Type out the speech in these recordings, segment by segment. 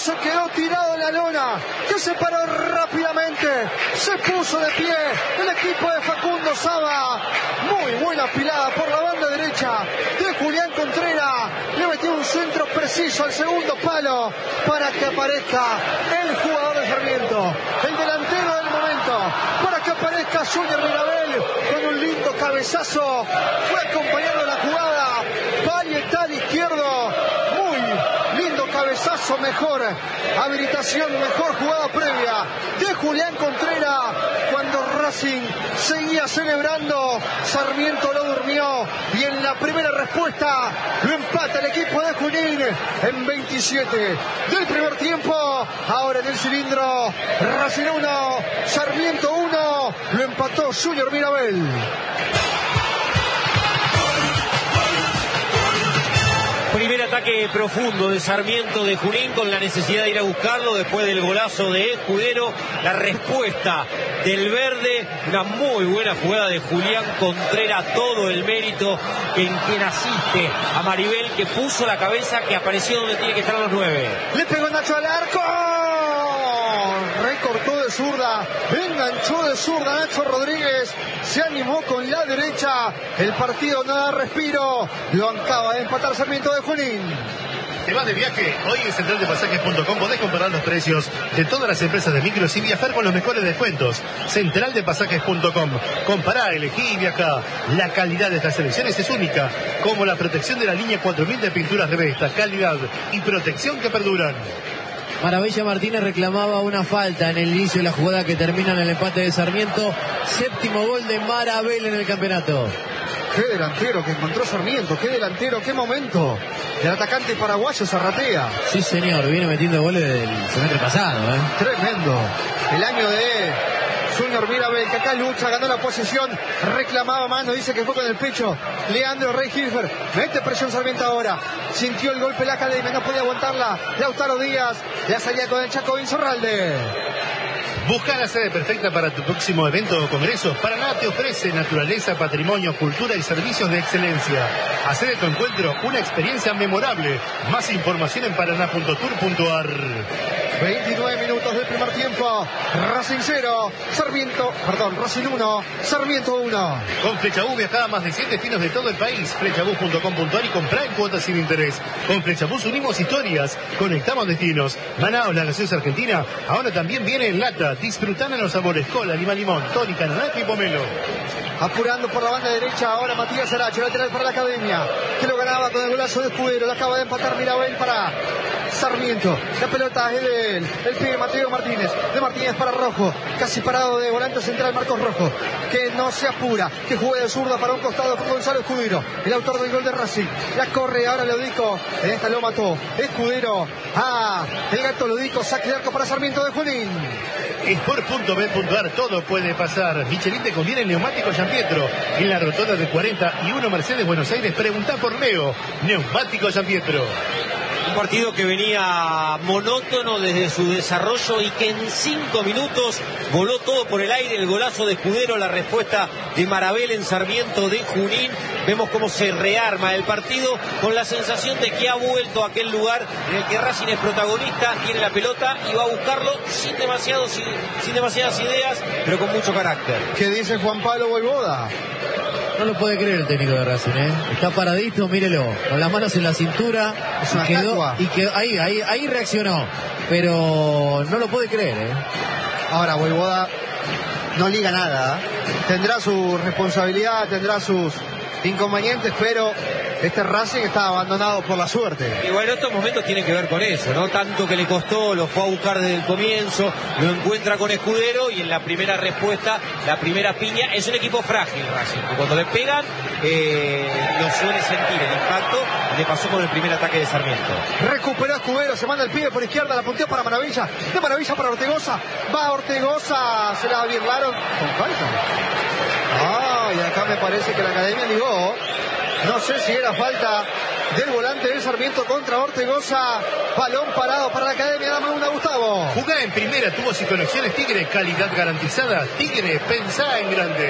se quedó tirado en la lona, que se paró rápidamente, se puso de pie el equipo de Facundo Saba. Muy buena pilada por la banda derecha de Julián Contreras, le metió un centro preciso al segundo palo para que aparezca el jugador de Sarmiento, el delantero del momento, para que aparezca Junior Mirabel con un lindo cabezazo, fue acompañando la jugada, parietal izquierdo, muy lindo cabezazo, mejor habilitación, mejor jugada previa de Julián Contreras. Cuando Racing seguía celebrando, Sarmiento lo durmió y en la primera respuesta lo empata el equipo de Junín en 27 del primer tiempo. Ahora en el cilindro, Racing 1, Sarmiento 1, lo empató Junior Mirabel. Primer ataque profundo de Sarmiento de Junín con la necesidad de ir a buscarlo después del golazo de Escudero. La respuesta del verde, una muy buena jugada de Julián Contreras, todo el mérito en quien asiste a Maribel, que puso la cabeza, que apareció donde tiene que estar los 9. Le pegó Nacho al arco, recortó de zurda, enganchó de zurda Nacho Rodríguez, se animó con la derecha, el partido no da respiro, lo acaba de empatar Sarmiento de Junín. ¿Te vas de viaje? Hoy en centraldepasajes.com podés comparar los precios de todas las empresas de micros y viajar con los mejores descuentos. Centraldepasajes.com. Compará, elegí y viajá. La calidad de estas selecciones es única, como la protección de la línea 4000 de pinturas Revesta, calidad y protección que perduran. Maravilla Martínez reclamaba una falta en el inicio de la jugada que termina en el empate de Sarmiento. Séptimo gol de Marabel en el campeonato. Qué delantero que encontró Sarmiento, qué delantero, qué momento. El atacante paraguayo Zarratea. Sí, señor, viene metiendo goles del semestre pasado, Tremendo. El año de Junior Mirabel, que acá lucha, ganó la posesión, reclamaba mano, dice que fue con el pecho. Leandro Rey Hilfer, mete presión Sarmiento ahora. Sintió el golpe la academia, no podía aguantarla. Lautaro Díaz, la salía con el Chaco Insorralde. Busca la sede perfecta para tu próximo evento o congreso. Paraná te ofrece naturaleza, patrimonio, cultura y servicios de excelencia. Hacé de tu encuentro una experiencia memorable. Más información en paraná.tour.ar. 29 minutos del primer tiempo. Racing 0, Racing 1, Sarmiento 1. Con Flechabús viajá a más de 7 destinos de todo el país. Flechabús.com.ar y comprá en cuotas sin interés. Con Flechabús unimos historias, conectamos destinos. Manaos, la gaseosa argentina, ahora también viene en lata. Disfrutando en los sabores cola, limón, tónica, naranja y pomelo. Apurando por la banda derecha ahora Matías Aracho, lateral para la academia, que lo ganaba con el golazo de Escudero. Lo acaba de empatar Mirabel para Sarmiento. La pelota es de él, el pibe Mateo Martínez. De Martínez para Rojo, casi parado de volante central Marcos Rojo, que no se apura, que juega de zurda para un costado con Gonzalo Escudero, el autor del gol de Racing. La corre ahora Lodico, en esta lo mató Escudero. El gato Lodico, saque de arco para Sarmiento de Junín. Sport.b.ar, todo puede pasar. Michelin te conviene el neumático Giampietro. En la rotonda de 41 Mercedes Buenos Aires, preguntá por Leo. Neumático Giampietro. Un partido que venía monótono desde su desarrollo y que en 5 minutos voló todo por el aire. El golazo de Escudero, la respuesta de Marabel en Sarmiento de Junín. Vemos cómo se rearma el partido con la sensación de que ha vuelto a aquel lugar en el que Racing es protagonista, tiene la pelota y va a buscarlo sin demasiadas ideas, pero con mucho carácter. ¿Qué dice Juan Pablo Voivoda? No lo puede creer el técnico de Racing, Está paradito, mírelo, con las manos en la cintura. Es una estatua. Y que ahí reaccionó, pero no lo puede creer, Ahora Voivoda no liga nada, Tendrá su responsabilidad, tendrá sus inconvenientes, pero este Racing está abandonado por la suerte. Y bueno, estos momentos tienen que ver con eso, ¿no? Tanto que le costó, lo fue a buscar desde el comienzo, lo encuentra con Escudero y en la primera respuesta, la primera piña, es un equipo frágil Racing, que cuando le pegan lo suele sentir el impacto. Le pasó con el primer ataque de Sarmiento. Recuperó Escudero, se manda el pibe por izquierda, la punteó para Maravilla, de Maravilla para Ortegoza, va Ortegoza, se la birlaron con falta. Y acá me parece que la academia ligó. No sé si era falta del volante del Sarmiento contra Ortegoza. Balón parado para la academia. Dame una, Gustavo. Jugá en primera, tubos y conexiones Tigre, calidad garantizada. Tigre, pensá en grande.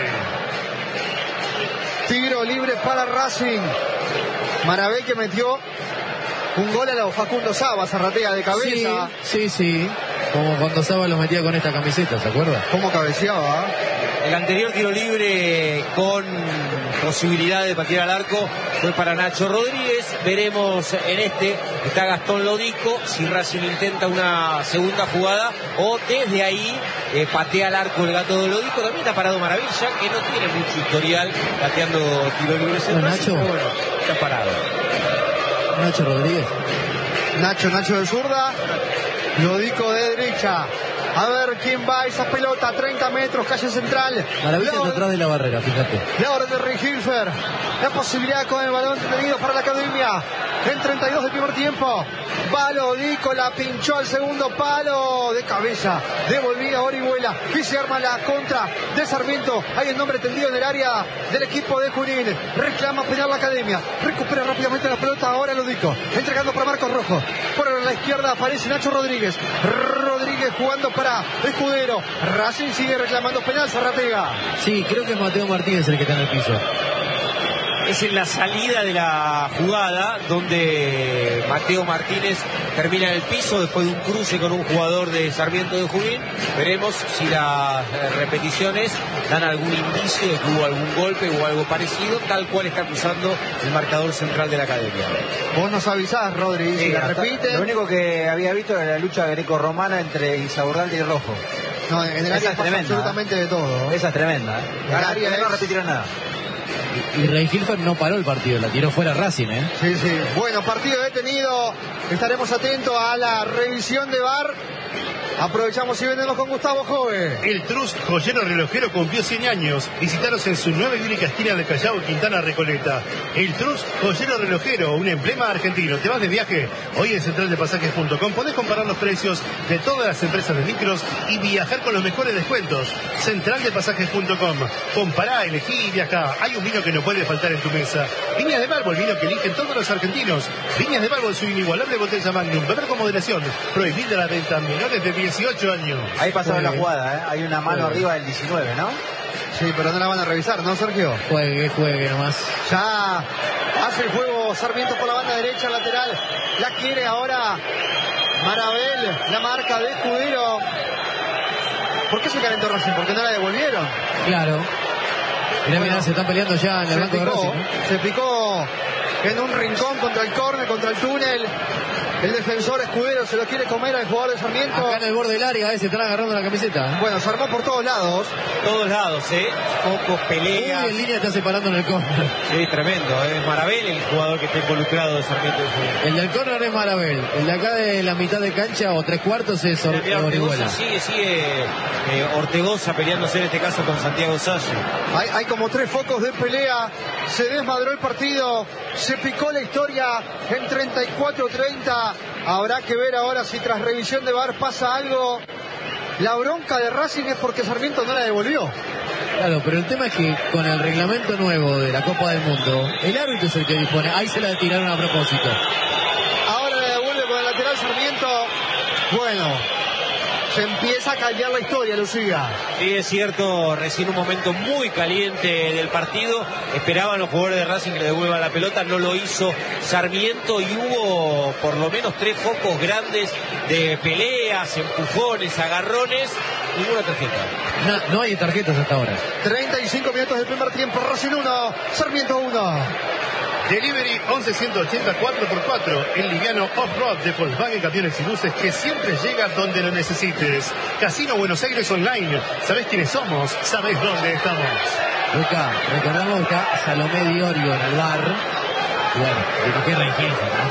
Tiro libre para Racing. Marabel que metió Un gol a los Facundo Saba, Zarratea de cabeza. Sí. Como cuando Saba lo metía con esta camiseta, ¿se acuerda? Cómo cabeceaba. El anterior tiro libre con posibilidad de patear al arco fue para Nacho Rodríguez. Veremos en este, está Gastón Lodico, si Racing intenta una segunda jugada o desde ahí patea al arco el gato de Lodico. También está parado Maravilla, que no tiene mucho historial pateando tiro libre. Nacho. Bueno, está parado. Nacho Rodríguez. Nacho de zurda. Lodico de derecha. A ver quién va a esa pelota. 30 metros, calle central. Maravilla está atrás de la barrera, fíjate. La orden de Rick Hilfer. La posibilidad con el balón detenido para la academia. En 32 del primer tiempo. Va Lodico, la pinchó al segundo palo. De cabeza. Devolvía Orihuela. Y se arma la contra de Sarmiento. Hay el nombre tendido en el área del equipo de Junín. Reclama penal la academia. Recupera rápidamente la pelota. Ahora Lodico. Entregando para Marcos Rojo. Por la izquierda aparece Nacho Rodríguez. Rodríguez jugando para Escudero. Racing sigue reclamando penal. Zarratega. Sí, creo que es Mateo Martínez el que está en el piso. Es en la salida de la jugada donde Mateo Martínez termina en el piso después de un cruce con un jugador de Sarmiento de Junín. Veremos si las repeticiones dan algún indicio de que hubo algún golpe o algo parecido, tal cual está acusando el marcador central de la academia. Vos nos avisás, Rodri, si la repite. Lo único que había visto era la lucha greco-romana entre Insaurralde y Rojo. No, en el área pasa absolutamente de todo. Esa es tremenda. Ahora no repitieron nada. Y Rey Hilfer no paró el partido, la tiró fuera Racing, ¿eh? Sí. Bueno, partido detenido. Estaremos atentos a la revisión de VAR. Aprovechamos y vendemos con Gustavo Jove. El Trust Joyero Relojero cumplió 100 años. Visítanos en su nueva y única esquina de Callao, Quintana, Recoleta. El Trust Joyero Relojero, un emblema argentino. ¿Te vas de viaje? Hoy en centraldepasajes.com podés comparar los precios de todas las empresas de micros y viajar con los mejores descuentos. Centraldepasajes.com. Compará, elegí y viajá. Hay un vino que no puede faltar en tu mesa. Viñas de Mármol, vino que eligen todos los argentinos. Viñas de Mármol, su inigualable botella Magnum. Beber con moderación. Prohibida la venta a menores de 18 años. Ahí pasaba la jugada, ¿eh? Hay una mano arriba del 19, ¿no? Sí, pero no la van a revisar, ¿no, Sergio? Juegue nomás. Ya hace el juego Sarmiento por la banda derecha, lateral. La quiere ahora Marabel, la marca de Escudero. ¿Por qué se calentó Racing? ¿Porque no la devolvieron? Claro. Mirá, se están peleando ya en el banco de Racing. Se picó en un rincón contra el córner, contra el túnel. El defensor Escudero se lo quiere comer al jugador de Sarmiento. Acá en el borde del área, se están agarrando la camiseta. Bueno, se armó por todos lados. Focos, peleas. Uy, en línea está separando en el córner. Sí, tremendo. Es Marabel el jugador que está involucrado de Sarmiento de Junín. El del córner es Marabel. El de acá de la mitad de cancha o 3/4 es Orihuela. Sigue Ortegoza peleándose en este caso con Santiago Sasso. Hay como 3 focos de pelea. Se desmadró el partido. Se picó la historia en 34-30. Habrá que ver ahora si tras revisión de VAR pasa algo. La bronca de Racing es porque Sarmiento no la devolvió. Claro, pero el tema es que con el reglamento nuevo de la Copa del Mundo, el árbitro es el que dispone. Ahí se la tiraron a propósito. Ahora le devuelve con el lateral Sarmiento. Bueno, se empieza a callar la historia, Lucía. Sí, es cierto, recién un momento muy caliente del partido. Esperaban los jugadores de Racing que le devuelvan la pelota, no lo hizo Sarmiento y hubo por lo menos 3 focos grandes de peleas, empujones, agarrones. Ninguna tarjeta. No hay tarjetas hasta ahora. 35 minutos del primer tiempo. Racing 1, Sarmiento 1. Delivery 11-180 4x4, el liviano off-road de Volkswagen Camiones y Buses que siempre llega donde lo necesites. Casino Buenos Aires Online. ¿Sabés quiénes somos? ¿Sabés dónde estamos? Acá, recordamos que está Salomé Diorio en el bar. Bueno, qué registro,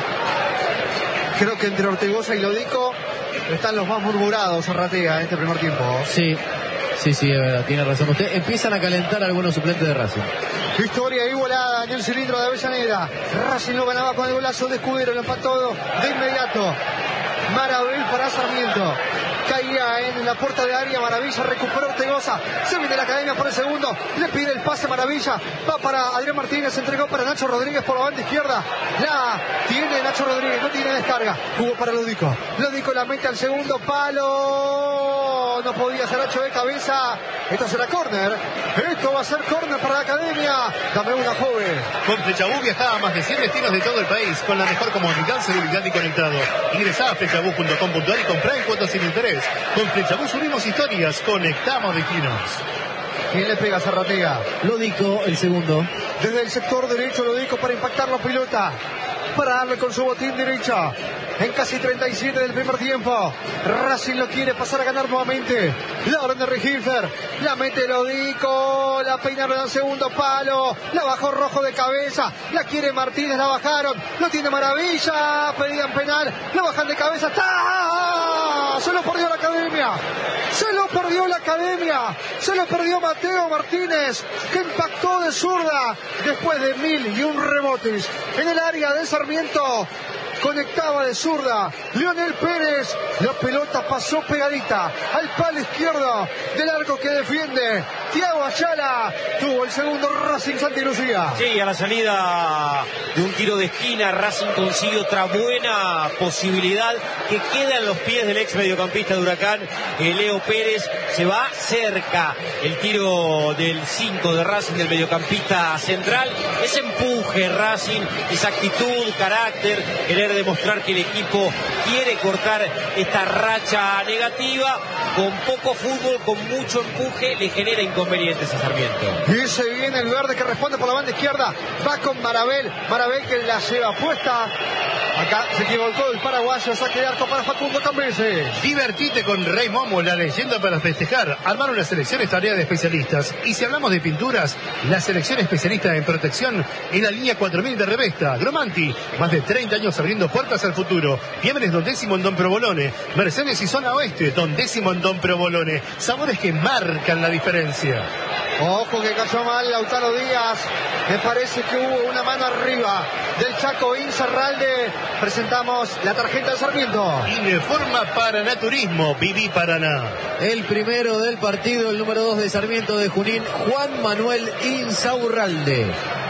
¿no? Creo que entre Ortegoza y Lodico están los más murmurados, Zarratea, en este primer tiempo. Sí, es verdad, tiene razón usted. Empiezan a calentar algunos suplentes de Racing. Historia igualada en el cilindro de Avellaneda. Racing lo ganaba con el golazo de Escudero, lo empató de inmediato. Maravilla para Sarmiento. Caía en la puerta de área, Maravilla recuperó Ortegoza. Se viene la academia por el segundo. Le pide el pase Maravilla. Va para Adrián Martínez, entregó para Nacho Rodríguez por la banda izquierda. La tiene Nacho Rodríguez, no tiene descarga. Jugó para Lodico. Lodico la mete al segundo palo. pero no podía ser hecho de cabeza. Esto será córner. Esto va a ser córner para la academia. Dame una, joven. Con Flechabús viajaba a más de 100 destinos de todo el país con la mejor comodidad, seguridad y conectado. Ingresá a flechabús.com.ar y comprá en cuotas sin interés. Con Flechabús unimos historias, conectamos destinos. ¿Quién le pega a Zarratea? Lodico, el segundo. Desde el sector derecho, Lodico para impactar la pelota. Para darle con su botín derecha. En casi 37 del primer tiempo. Racing lo quiere pasar a ganar nuevamente. La orden de Regilfer. La mete Lodico. La peinaron al segundo palo. La bajó Rojo de cabeza. La quiere Martínez. La bajaron. Lo tiene Maravilla. Pedían penal. La bajan de cabeza. ¡Tá! Se lo perdió la academia. Se lo perdió la academia. Se lo perdió Mateo Martínez, que impactó de zurda después de 1001 rebotes en el área de Sarmiento. Conectaba de zurda Leonel Pérez. La pelota pasó pegadita al palo izquierdo del arco que defiende Thiago Ayala. Tuvo el segundo Racing Santa Lucía. Sí, a la salida de un tiro de esquina, Racing consigue otra buena posibilidad que queda en los pies del ex mediocampista de Huracán, Leo Pérez. Se va cerca el tiro del 5 de Racing, del mediocampista central. Ese empuje Racing, esa actitud, carácter, querer demostrar que el equipo quiere cortar esta racha negativa. Con poco fútbol, con mucho empuje, le genera inconvenientes a Sarmiento. Y se viene el verde que responde por la banda izquierda. Va con Marabel. Marabel que la lleva puesta. Acá se equivocó el paraguayo. Saque de arco para Facundo Cambese. Divertite con Rey Momo, la leyenda para festejar. Armar una selección es tarea de especialistas. Y si hablamos de pinturas, la selección especialista en protección en la línea 4000 de Revesta. Gromanti, más de 30 años abriendo puertas al futuro. Fiebres Don Décimo en Don Provolone. Mercedes y Zona Oeste, Don Décimo en Don Provolone. Sabores que marcan la diferencia. Ojo que cayó mal Lautaro Díaz. Me parece que hubo una mano arriba del Chaco Inzarralde. Presentamos la tarjeta de Sarmiento. Informa Paraná Turismo, Viví Paraná. El primero del partido, el número 2 de Sarmiento de Junín, Juan Manuel Insaurralde.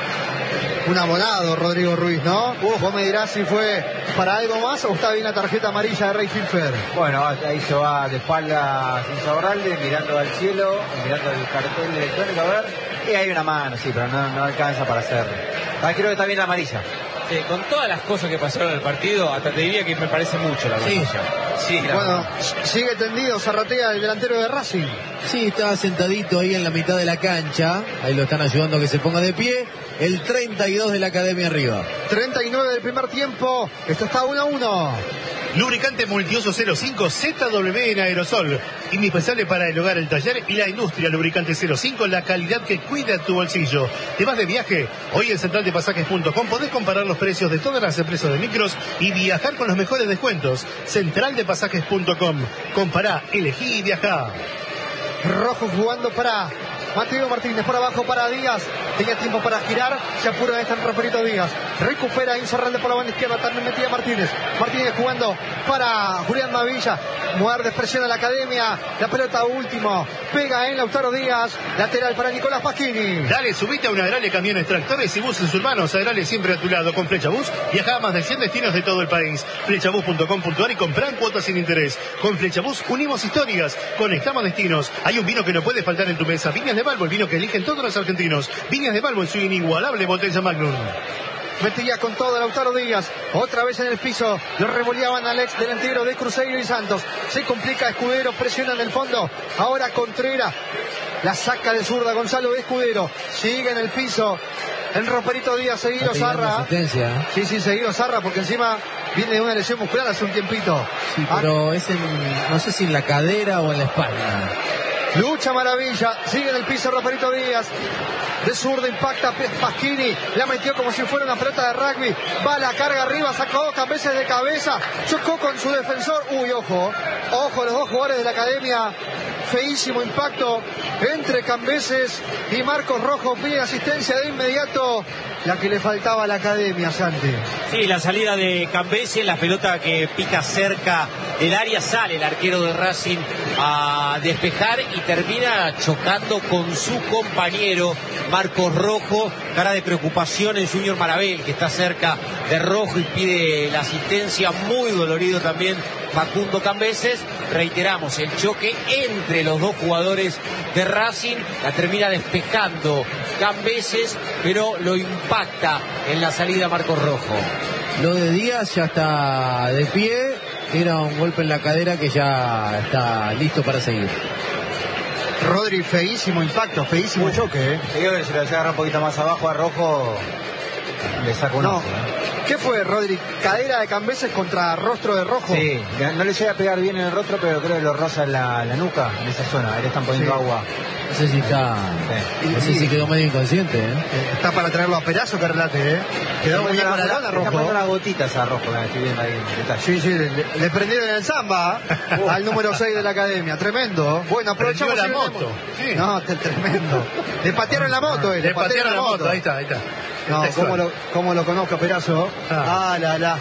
Un abonado, Rodrigo Ruiz, ¿no? Vos me dirás si fue para algo más o está bien la tarjeta amarilla de Rey Hilfer. Bueno, ahí se va de espalda Insaurralde, mirando al cielo, mirando el cartel electrónico, a ver. Y hay una mano, sí, pero no alcanza para hacerlo. Creo que está bien la amarilla. Con todas las cosas que pasaron en el partido, hasta te diría que me parece mucho la amarilla. Sí, bueno, sigue tendido Zarratea, el delantero de Racing. Sí, estaba sentadito ahí en la mitad de la cancha. Ahí lo están ayudando a que se ponga de pie. El 32 de la academia arriba. 39 del primer tiempo. Esto está 1-1. Lubricante multiuso 05 ZW en aerosol. Indispensable para el hogar, el taller y la industria. Lubricante 05, la calidad que cuida tu bolsillo. ¿Te vas de viaje? Hoy en centraldepasajes.com podés comparar los precios de todas las empresas de micros y viajar con los mejores descuentos. Centraldepasajes.com. Compará, elegí y viajá. Rojo jugando para Mateo Martínez, por abajo para Díaz. Tenía tiempo para girar, se apura esta en Rafaelito Díaz. Recupera Insaurralde por la banda izquierda, también metía Martínez. Martínez jugando para Julián Mavilla. Muerde, presiona la academia. La pelota último, pega en Lautaro Díaz. Lateral para Nicolás Pasquini. Dale, subite a una Agrale Camiones, Tractores y Buses Urbanos. Agrale siempre a tu lado. Con Flechabús viaja a más de 100 destinos de todo el país. Flechabús.com.ar y comprá en cuotas sin interés. Con Flechabús unimos historias, conectamos destinos. Hay un vino que no puede faltar en tu mesa. Viñas de Balbo, el vino que eligen todos los argentinos. Viñas de Balbo en su inigualable botella Magnum. Metía con todo Lautaro Díaz. Otra vez en el piso. Lo revoleaban al ex delantero de Cruzeiro y Santos. Se complica Escudero. Presiona en el fondo. Ahora Contreras. La saca de zurda Gonzalo Escudero. Sigue en el piso. El Roperito Díaz. Seguido Zarra. Sí, seguido Zarra. Porque encima viene de una lesión muscular hace un tiempito. Sí, pero es en, no sé si en la cadera o en la espalda. Lucha Maravilla. Sigue en el piso Roperito Díaz. De zurda impacta Pasquini. La metió como si fuera una pelota de rugby. Va la carga arriba. Sacó Cambeses de cabeza. Chocó con su defensor. Uy, ojo. Ojo los dos jugadores de la academia. Feísimo impacto entre Cambeses y Marcos Rojo. Pide asistencia de inmediato. La que le faltaba a la academia, Santi. Sí, la salida de Cambeses, la pelota que pica cerca del área sale el arquero de Racing a despejar y termina chocando con su compañero Marcos Rojo. Cara de preocupación en Junior Marabel, que está cerca de Rojo y pide la asistencia. Muy dolorido también Facundo Cambeses. Reiteramos, el choque entre los dos jugadores de Racing la termina despejando Cambeses, pero lo impacta en la salida Marcos Rojo. Lo de Díaz ya está de pie, era un golpe en la cadera que ya está listo para seguir. Rodri, feísimo impacto, feísimo choque. Te digo que si lo agarra un poquito más abajo a Rojo, le saca un ojo. ¿Qué fue, Rodri? ¿Cadera de Cambeses contra rostro de Rojo? Sí, no le llega a pegar bien en el rostro, pero creo que lo roza en la nuca, en esa zona. Ahí le están poniendo agua. No sé si está. Sí. No sé si quedó medio inconsciente, Está para traerlo a Perazo, que relate, Quedó muy bien para la Rojo. Está poniendo las gotitas a Rojo, estoy viendo ahí en detalle. Sí, le prendieron el samba al número 6 de la academia. Tremendo. Bueno, aprovechamos la moto. Sí. No, tremendo. Le patearon la moto, Le patearon la moto. Ahí está. No, cómo lo conozco, Perazo. La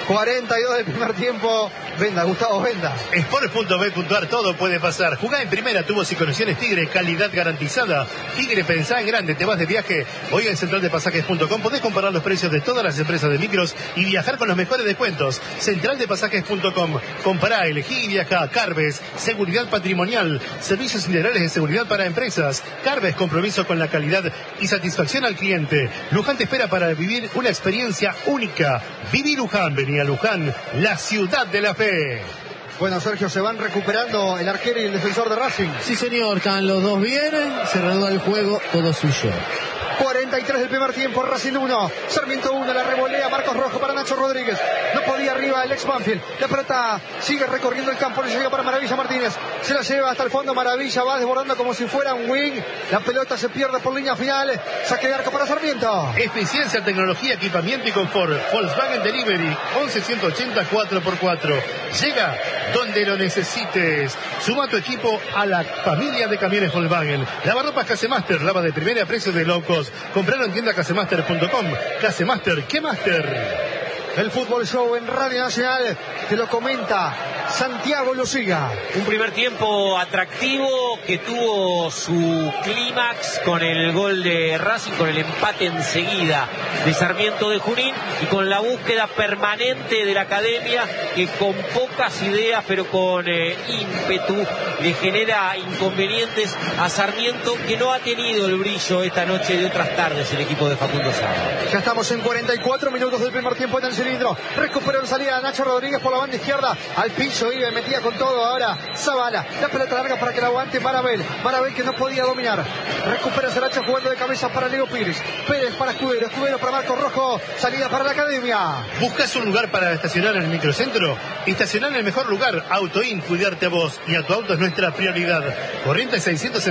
42 del primer tiempo. Venda, Gustavo, venda. Sport.b.ar, todo puede pasar. Jugá en primera, tubos y conexiones Tigre, calidad garantizada. Tigre, pensá en grande, te vas de viaje. Hoy en centraldepasajes.com podés comparar los precios de todas las empresas de micros y viajar con los mejores descuentos. Centraldepasajes.com. Compará, elegí y viajá. Carves, seguridad patrimonial, servicios integrales de seguridad para empresas. Carves, compromiso con la calidad y satisfacción al cliente. Luján te espera para vivir una experiencia única. Viví Luján, vení a Luján, la ciudad de la fe. Bueno, Sergio, se van recuperando el arquero y el defensor de Racing. Sí, señor, están los dos bien, se reanuda el juego, todo suyo. 43 del primer tiempo, Racing 1, Sarmiento 1, la revolea Marcos Rojo para Nacho Rodríguez. No podía arriba el ex Banfield. La pelota sigue recorriendo el campo, le llega para Maravilla Martínez. Se la lleva hasta el fondo, Maravilla va desbordando como si fuera un wing. La pelota se pierde por línea final. Saque de arco para Sarmiento. Eficiencia, tecnología, equipamiento y confort. Volkswagen Delivery, 11-180 4x4. Llega donde lo necesites. Suma tu equipo a la familia de camiones Volkswagen. Lavarropas Casemaster, lava de primera a precio de low cost. Compralo en tienda casemaster.com. Casemaster, ¿qué Master? El Fútbol Show en Radio Nacional te lo comenta Santiago Luciga. Un primer tiempo atractivo que tuvo su clímax con el gol de Racing, con el empate enseguida de Sarmiento de Junín y con la búsqueda permanente de la academia, que con pocas ideas pero con ímpetu le genera inconvenientes a Sarmiento, que no ha tenido el brillo esta noche de otras tardes el equipo de Facundo Saba. Ya estamos en 44 minutos del primer tiempo en el cilindro. Recuperó en salida Nacho Rodríguez por la banda izquierda. Al piso iba, metía con todo ahora Zavala. La pelota larga para que la aguante Marabel. Marabel que no podía dominar. Recupera Saracho jugando de cabeza para Leo Pérez. Pérez para Escudero. Escudero para Marcos Rojo. Salida para la academia. ¿Buscas un lugar para estacionar en el microcentro? Estacionar en el mejor lugar. Autoin, cuidarte a vos y a tu auto es nuestra prioridad. Corrientes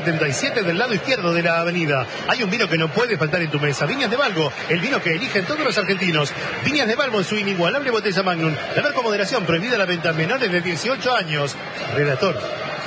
677 del lado izquierdo de la avenida. Hay un vino que no puede faltar en tu mesa. Viñas de Balbo, el vino que eligen todos los argentinos. Viñas de Balbo en su inigualable botella Magnum. Beber con moderación, prohibida la venta a menores de 18 años. Relator.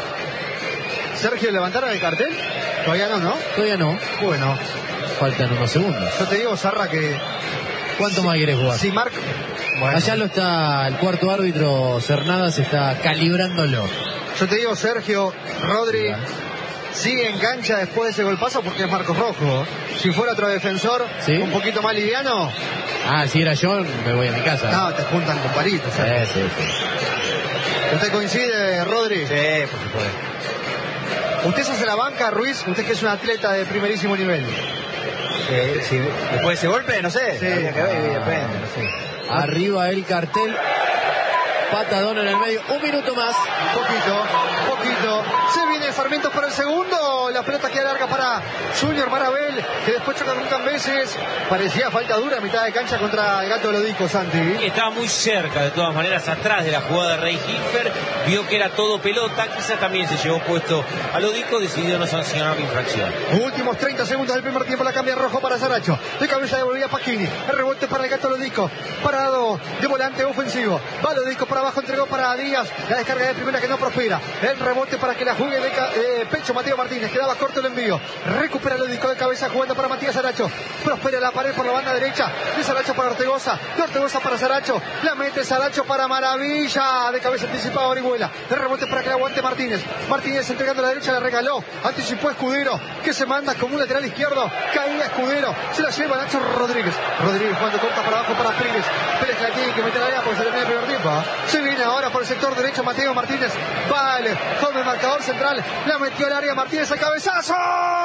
Sergio, ¿levantaron el cartel? Todavía no. Todavía no. Bueno. Faltan unos segundos. Yo te digo, Zarra, que... ¿Cuánto más quieres jugar? Si marca... Bueno. Allá lo está el cuarto árbitro, Cernadas, está calibrándolo. Yo te digo, Sergio, Rodri sigue en cancha después de ese golpazo porque es Marcos Rojo. Si fuera otro defensor, ¿sí?, un poquito más liviano. Si era yo, me voy a mi casa. No, te juntan con palitos. Sí. ¿Usted coincide, Rodri? Sí, por supuesto. ¿Usted se hace la banca, Ruiz? Usted que es un atleta de primerísimo nivel. Sí. Después de ese golpe, no sé. Sí. Habría que ver, depende, no sé. Arriba el cartel. Patadón en el medio. Un minuto más. Poquito. Se viene Sarmiento para el segundo. La pelota queda larga para Junior Marabel, que después choca con Cambeses. Parecía falta dura a mitad de cancha contra el Gato Lodico, Santi. Estaba muy cerca, de todas maneras, atrás de la jugada de Rey Hilfer. Vio que era todo pelota. Quizá también se llevó puesto a Lodico. Decidió no sancionar la infracción. Últimos 30 segundos del primer tiempo. La cambia Rojo para Saracho. De cabeza devolvía Pacchini. El rebote para el Gato Lodico. Parado de volante ofensivo. Va Lodico para abajo, entregó para Díaz. La descarga de primera que no prospera. El rebote para que la juegue de pecho Mateo Martínez, quedaba corto el envío. Recupera el disco de cabeza jugando para Matías Saracho. Prospera la pared por la banda derecha. De Saracho para Ortegoza. De Ortegoza para Saracho. La mete Saracho para Maravilla. De cabeza anticipada Orihuela. De rebote para que la aguante Martínez. Martínez entregando a la derecha, la regaló. Anticipó Escudero, que se manda como un lateral izquierdo. Caía Escudero. Se la lleva Nacho Rodríguez. Rodríguez cuando corta para abajo para Pérez. Pérez la tiene que meter a la área porque se le viene el primer tiempo. Se viene ahora por el sector derecho Mateo Martínez. Vale, con el marcador central. La metió al área Martínez al cabezazo.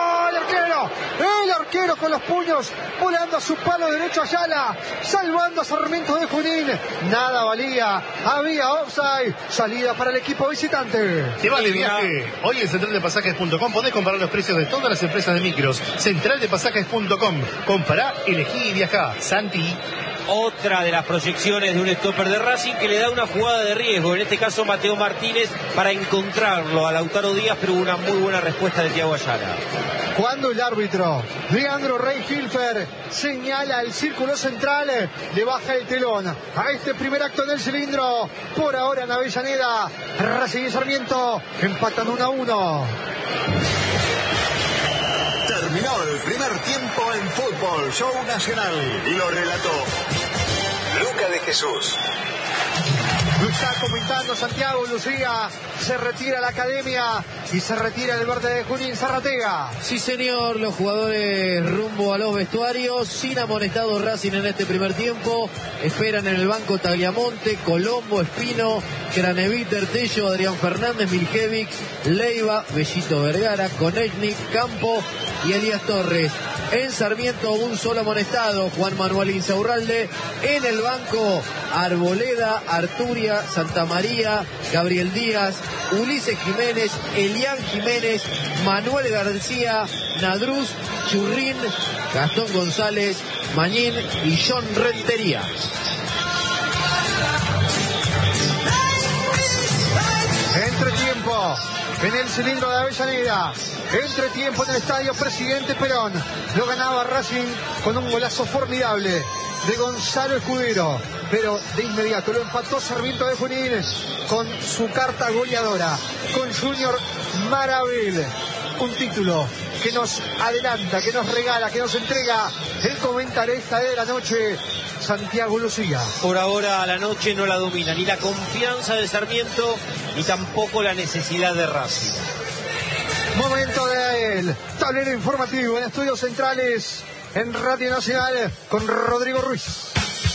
El arquero con los puños volando a su palo derecho Ayala, salvando a Sarmiento de Junín. Nada valía, había offside. Salida para el equipo visitante. Te vas de viaje. Hoy en centraldepasajes.com podés comparar los precios de todas las empresas de micros. Centraldepasajes.com. Compará, elegí y viajá. Santi. Otra de las proyecciones de un stopper de Racing que le da una jugada de riesgo, en este caso Mateo Martínez, para encontrarlo a Lautaro Díaz, pero una muy buena respuesta de Thiago Ayala. Cuando el árbitro Leandro Rey Hilfer señala el círculo central, le baja el telón a este primer acto del cilindro. Por ahora en Avellaneda, Racing y Sarmiento empatan 1-1. Terminó el primer tiempo en Fútbol Show Nacional y lo relató Luca de Jesús. Lo está comentando Santiago Lucía. Se retira la academia y se retira el verde de Junín Zarratega. Sí, señor, los jugadores rumbo a los vestuarios, sin amonestado Racing en este primer tiempo. Esperan en el banco Tagliamonte, Colombo, Espino, Craneviter, Tello, Adrián Fernández, Miljevic, Leiva, Bellito Vergara, Konechnik, Campo y Elías Torres. En Sarmiento un solo amonestado, Juan Manuel Insaurralde. En el banco Arboleda, Arturia, Santa María, Gabriel Díaz, Ulises Jiménez, Elian Jiménez, Manuel García, Nadruz, Churrín, Gastón González, Mañín y John Rentería. Entretiempo en el cilindro de Avellaneda. Entretiempo en el estadio Presidente Perón. Lo ganaba Racing con un golazo formidable de Gonzalo Escudero. Pero de inmediato lo empató Sarmiento de Junín con su carta goleadora, con Junior Maravil. Un título que nos adelanta, que nos regala, que nos entrega el comentarista de la noche, Santiago Lucía. Por ahora la noche no la domina ni la confianza de Sarmiento ni tampoco la necesidad de Racing. Momento del tablero informativo en Estudios Centrales en Radio Nacional con Rodrigo Ruiz.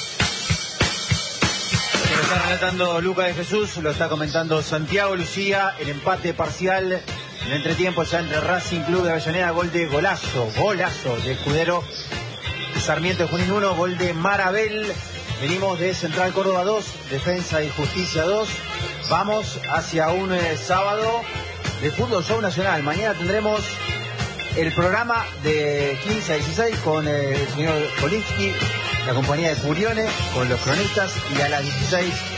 Lo está relatando Luca de Jesús, lo está comentando Santiago Lucía. El empate parcial en entretiempo ya entre Racing Club de Avellaneda, golazo de Escudero. Sarmiento de Junín 1, gol de Marabel. Venimos de Central Córdoba 2, Defensa y Justicia 2. Vamos hacia un sábado de Fútbol Show Nacional. Mañana tendremos el programa de 15 a 16 con el señor Polinski, la compañía de Furione, con los cronistas, y a las 16